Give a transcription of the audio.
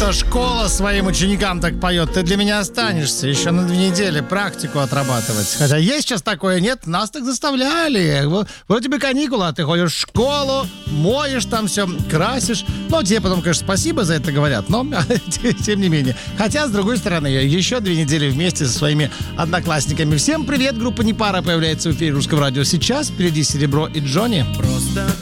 что школа своим ученикам так поет. Ты для меня останешься еще на 2 недели практику отрабатывать. Хотя есть сейчас такое, нет? Нас так заставляли. Вроде бы каникулы, а ты ходишь в школу, моешь там все, красишь. Ну, тебе потом, конечно, спасибо за это говорят, но тем не менее. Хотя, с другой стороны, еще 2 недели вместе со своими одноклассниками. Всем привет, группа «Непара» появляется в эфире Русского радио сейчас. Впереди Серебро и Джонни. Просто